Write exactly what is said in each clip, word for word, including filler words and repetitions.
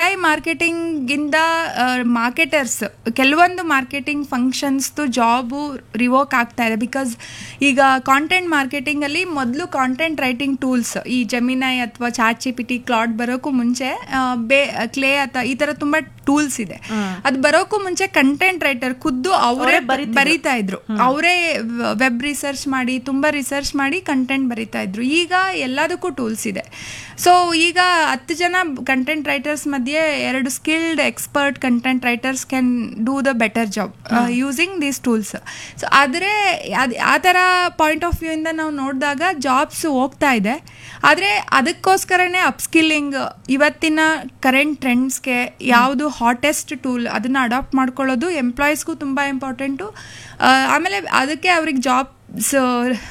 I ಮಾರ್ಕೆಟಿಂಗಿಂದ marketers ಕೆಲವೊಂದು marketing ಫಂಕ್ಷನ್ಸ್ದು job revoke ಆಗ್ತಾ ಇದೆ. ಬಿಕಾಸ್ ಈಗ ಕಾಂಟೆಂಟ್ ಮಾರ್ಕೆಟಿಂಗಲ್ಲಿ ಮೊದಲು ಕಾಂಟೆಂಟ್ ರೈಟಿಂಗ್ ಟೂಲ್ಸ್ ಈ ಜೆಮಿನೈ ಅಥವಾ chat G P T Cloud ಬರೋಕ್ಕೂ ಮುಂಚೆ ಬೇ ಕ್ಲೇ ಅಥವಾ ಈ ಥರ ತುಂಬ ಟೂಲ್ಸ್ ಇದೆ. ಅದು ಬರೋಕ್ಕೂ ಮುಂಚೆ ಕಂಟೆಂಟ್ ರೈಟರ್ ಖುದ್ದು ಅವರೇ ಬರೀತಾ ಇದ್ರು, ಅವರೇ ವೆಬ್ ರಿಸರ್ಚ್ ಮಾಡಿ ತುಂಬ ರಿಸರ್ಚ್ ಮಾಡಿ ಕಂಟೆಂಟ್ ಬರೀತಾ ಇದ್ರು. ಈಗ ಎಲ್ಲದಕ್ಕೂ ಟೂಲ್ಸ್ ಇದೆ. ಸೊ ಈಗ ಹತ್ತು ಜನ ಕಂಟೆಂಟ್ ರೈಟರ್ಸ್ ಮಧ್ಯೆ ಎರಡು skilled expert content writers can do the better job using these tools. So ಆದರೆ ಅದು ಆ ಥರ ಪಾಯಿಂಟ್ ಆಫ್ ವ್ಯೂ ಇಂದ ನಾವು ನೋಡಿದಾಗ ಜಾಬ್ಸ್ ಹೋಗ್ತಾ ಇದೆ. ಆದರೆ ಅದಕ್ಕೋಸ್ಕರನೇ ಅಪ್ಸ್ಕಿಲ್ಲಿಂಗ್, ಇವತ್ತಿನ ಕರೆಂಟ್ ಟ್ರೆಂಡ್ಸ್ಗೆ ಯಾವುದು ಹಾಟೆಸ್ಟ್ ಟೂಲ್ ಅದನ್ನು ಅಡಾಪ್ಟ್ ಮಾಡ್ಕೊಳ್ಳೋದು ಎಂಪ್ಲಾಯೀಸ್ಗೂ ತುಂಬ ಇಂಪಾರ್ಟೆಂಟು. ಆಮೇಲೆ ಅದಕ್ಕೆ ಅವ್ರಿಗೆ ಜಾಬ್ ಸೊ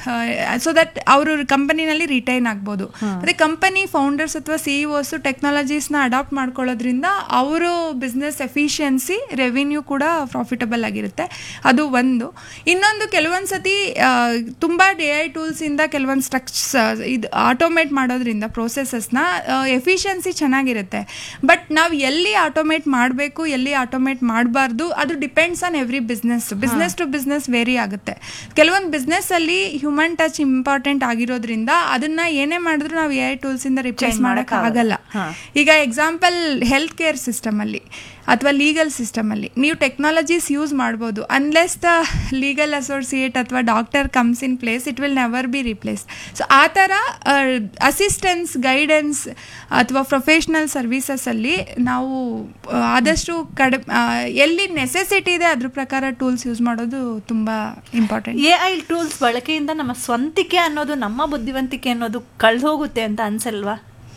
ಸೊ ದಟ್ ಅವರು ಕಂಪನಿನಲ್ಲಿ ರಿಟೈನ್ ಆಗ್ಬೋದು. ಅದೇ ಕಂಪನಿ ಫೌಂಡರ್ಸ್ ಅಥವಾ ಸಿ ಇ ಒಸ್ ಟೆಕ್ನಾಲಜೀಸ್ನ ಅಡಾಪ್ಟ್ ಮಾಡ್ಕೊಳ್ಳೋದ್ರಿಂದ ಅವರು ಬಿಸ್ನೆಸ್ ಎಫಿಷಿಯನ್ಸಿ, ರೆವಿನ್ಯೂ ಕೂಡ ಪ್ರಾಫಿಟಬಲ್ ಆಗಿರುತ್ತೆ. ಅದು ಒಂದು. ಇನ್ನೊಂದು, ಕೆಲವೊಂದು ಸತಿ ತುಂಬ ಡಿ ಐ ಟೂಲ್ಸಿಂದ ಕೆಲವೊಂದು ಸ್ಟ್ರಕ್ಚ್ ಇದು ಆಟೋಮೇಟ್ ಮಾಡೋದ್ರಿಂದ ಪ್ರೋಸೆಸಸ್ನ ಎಫಿಷಿಯನ್ಸಿ ಚೆನ್ನಾಗಿರುತ್ತೆ. ಬಟ್ ನಾವು ಎಲ್ಲಿ ಆಟೋಮೇಟ್ ಮಾಡಬೇಕು, ಎಲ್ಲಿ ಆಟೋಮೇಟ್ ಮಾಡಬಾರ್ದು, ಅದು depends on every business. Business to business very ಆಗುತ್ತೆ. ಕೆಲವೊಂದು ಬಿಸ್ನೆಸ್ ಅಲ್ಲಿ ಹ್ಯೂಮನ್ ಟಚ್ ಇಂಪಾರ್ಟೆಂಟ್ ಆಗಿರೋದ್ರಿಂದ ಅದನ್ನ ಏನೇ ಮಾಡಿದ್ರು ನಾವು ಎ ಐ ಟೂಲ್ಸ್ ಇಂದ ರಿಪ್ಲೇಸ್ ಮಾಡಕ್ ಆಗಲ್ಲ. ಈಗ ಎಕ್ಸಾಂಪಲ್ ಹೆಲ್ತ್ ಕೇರ್ ಸಿಸ್ಟಮ್ ಅಲ್ಲಿ ಅಥವಾ ಲೀಗಲ್ ಸಿಸ್ಟಮ್ ಅಲ್ಲಿ ನೀವು ಟೆಕ್ನಾಲಜೀಸ್ ಯೂಸ್ ಮಾಡ್ಬೋದು. ಅನ್ಲೆಸ್ ದ ಲೀಗಲ್ ಅಸೋಸಿಯೇಟ್ ಅಥವಾ doctor comes in place, it will never be replace. So ಆ ಥರ ಅಸಿಸ್ಟೆನ್ಸ್, ಗೈಡೆನ್ಸ್ ಅಥವಾ ಪ್ರೊಫೆಷ್ನಲ್ ಸರ್ವಿಸಸ್ ಅಲ್ಲಿ ನಾವು ಆದಷ್ಟು ಕಡಿಮೆ ಎಲ್ಲಿ ನೆಸೆಸಿಟಿ ಇದೆ ಅದ್ರ ಪ್ರಕಾರ ಟೂಲ್ಸ್ ಯೂಸ್ ಮಾಡೋದು ತುಂಬ ಇಂಪಾರ್ಟೆಂಟ್. ಎ ಐ ಟೂಲ್ಸ್ ಬಳಕೆಯಿಂದ ನಮ್ಮ ಸ್ವಂತಿಕೆ ಅನ್ನೋದು, ನಮ್ಮ ಬುದ್ಧಿವಂತಿಕೆ ಅನ್ನೋದು ಕಳೆದು ಹೋಗುತ್ತೆ ಅಂತ ಅನ್ಸಲ್ವಾ?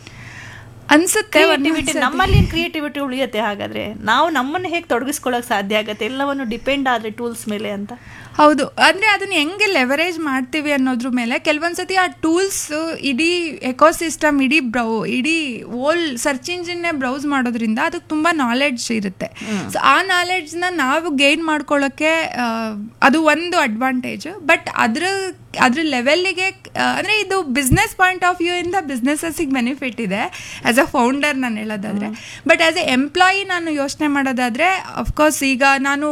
ಅನ್ಸುತ್ತೆ. ನಮ್ಮಲ್ಲಿ ಕ್ರಿಯೇಟಿವಿಟಿ ಉಳಿಯುತ್ತೆ. ಹಾಗಾದ್ರೆ ನಾವು ನಮ್ಮನ್ನು ಹೇಗೆ ತೊಡಗಿಸ್ಕೊಳ್ಳೋಕೆ ಸಾಧ್ಯ ಆಗುತ್ತೆ ಎಲ್ಲವನ್ನು ಡಿಪೆಂಡ್ ಆದರೆ ಟೂಲ್ಸ್ ಮೇಲೆ ಅಂತ? ಹೌದು, ಅಂದರೆ ಅದನ್ನು ಹೆಂಗೆ ಲೆವರೇಜ್ ಮಾಡ್ತೀವಿ ಅನ್ನೋದ್ರ ಮೇಲೆ. ಕೆಲವೊಂದ್ಸತಿ ಆ ಟೂಲ್ಸ್ ಇಡೀ ಎಕೋಸಿಸ್ಟಮ್, ಇಡೀ ಬ್ರೌ ಇಡೀ ಓಲ್ ಸರ್ಚ್ ಇಂಜಿನ್ನೇ ಬ್ರೌಸ್ ಮಾಡೋದ್ರಿಂದ ಅದಕ್ಕೆ ತುಂಬ ನಾಲೆಡ್ಜ್ ಇರುತ್ತೆ. ಸೊ ಆ ನಾಲೆಡ್ಜ್ನ ನಾವು ಗೇನ್ ಮಾಡ್ಕೊಳ್ಳೋಕ್ಕೆ ಅದು ಒಂದು ಅಡ್ವಾಂಟೇಜ್. ಬಟ್ ಅದ್ರ ಅದ್ರ ಲೆವೆಲ್ಲಿಗೆ ಅಂದರೆ ಇದು ಬಿಸ್ನೆಸ್ ಪಾಯಿಂಟ್ ಆಫ್ ವ್ಯೂ ಇಂದ ಬಿಸ್ನೆಸಸ್ಸಿಗೆ ಬೆನಿಫಿಟ್ ಇದೆ ಆ್ಯಸ್ ಅ ಫೌಂಡರ್ ನಾನು ಹೇಳೋದಾದರೆ. ಬಟ್ ಆ್ಯಸ್ ಎ ಎಂಪ್ಲಾಯಿ ನಾನು ಯೋಚನೆ ಮಾಡೋದಾದರೆ, ಅಫ್ಕೋರ್ಸ್ ಈಗ ನಾನು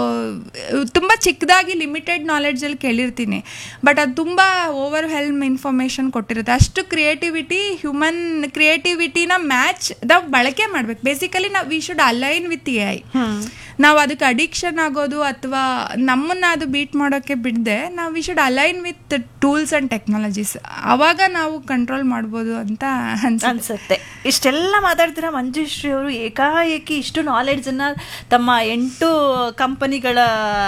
ತುಂಬ ಚಿಕ್ಕದಾಗಿ ಲಿಮಿಟೆಡ್ ನಾಲೆಡ್ಜಲ್ಲಿ ಕೇಳಿರ್ತೀನಿ, ಬಟ್ ಅದು ತುಂಬ ಓವರ್ ಹೆಲ್ಮ್ ಇನ್ಫಾರ್ಮೇಷನ್ ಕೊಟ್ಟಿರುತ್ತೆ. ಅಷ್ಟು ಕ್ರಿಯೇಟಿವಿಟಿ, ಹ್ಯೂಮನ್ ಕ್ರಿಯೇಟಿವಿಟಿನ ಮ್ಯಾಚ್ ನಾವು ಬಳಕೆ ಮಾಡಬೇಕು. ಬೇಸಿಕಲಿ ನಾವು we should align with A I. ನಾವು ಅದಕ್ಕೆ ಅಡಿಕ್ಷನ್ ಆಗೋದು ಅಥವಾ ನಮ್ಮನ್ನ ಅದು ಬೀಟ್ ಮಾಡೋಕ್ಕೆ ಬಿಡದೆ ನಾವು we should align with tools and technologies. ಆವಾಗ ನಾವು ಕಂಟ್ರೋಲ್ ಮಾಡ್ಬೋದು ಅಂತ ಅನ್ಸುತ್ತೆ. ಇಷ್ಟೆಲ್ಲ ಮಾತಾಡ್ತೀರಾ ಮಂಜುಶ್ರೀ ಅವರು. ಏಕಾಏಕಿ ಇಷ್ಟು ನಾಲೆಡ್ಜನ್ನು ತಮ್ಮ ಎಂಟು ಕಂಪನಿಗಳ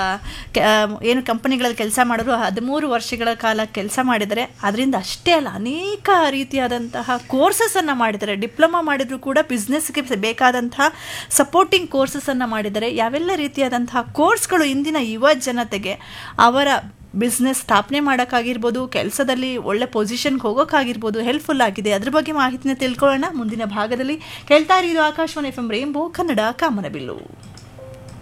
ಏನು ಕಂಪನಿಗಳಲ್ಲಿ ಕೆಲಸ ಮಾಡಿದ್ರು, ಹದಿಮೂರು ವರ್ಷಗಳ ಕಾಲ ಕೆಲಸ ಮಾಡಿದರೆ. ಅದರಿಂದ ಅಷ್ಟೇ ಅಲ್ಲ, ಅನೇಕ ರೀತಿಯಾದಂತಹ ಕೋರ್ಸಸನ್ನು ಮಾಡಿದ್ದಾರೆ. ಡಿಪ್ಲೊಮಾ ಮಾಡಿದ್ರು ಕೂಡ ಬಿಸ್ನೆಸ್ಗೆ ಬೇಕಾದಂತಹ ಸಪೋರ್ಟಿಂಗ್ ಕೋರ್ಸಸನ್ನು ಮಾಡಿದ್ದಾರೆ. ಯಾವೆಲ್ಲ ರೀತಿಯಾದಂತಹ ಕೋರ್ಸ್ಗಳು ಇಂದಿನ ಯುವ ಜನತೆಗೆ ಅವರ ಬಿಸ್ನೆಸ್ ಸ್ಥಾಪನೆ ಮಾಡೋಕ್ಕಾಗಿರ್ಬೋದು, ಕೆಲಸದಲ್ಲಿ ಒಳ್ಳೆ ಪೊಸಿಷನ್ಗೆ ಹೋಗೋಕ್ಕಾಗಿರ್ಬೋದು ಹೆಲ್ಪ್ಫುಲ್ ಆಗಿದೆ. ಅದ್ರ ಬಗ್ಗೆ ಮಾಹಿತಿನ ತಿಳ್ಕೊಳ್ಳೋಣ ಮುಂದಿನ ಭಾಗದಲ್ಲಿ. ಕೇಳ್ತಾ ಇರೋದು Akashvani F M rainbow Kannada ಕಾಮನಬಿಲ್ಲು.